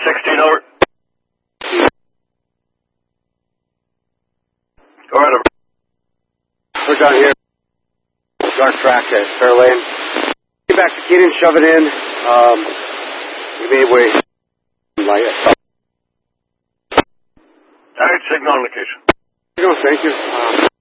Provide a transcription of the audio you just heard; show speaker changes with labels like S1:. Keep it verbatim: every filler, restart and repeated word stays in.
S1: sixteen, over. Go ahead, over.
S2: We're down here. Dark track at Fairlane. Get back to Keating, shove it in. Um, you may wait. Light.
S1: All right, signal on location.
S2: Thank you. Um,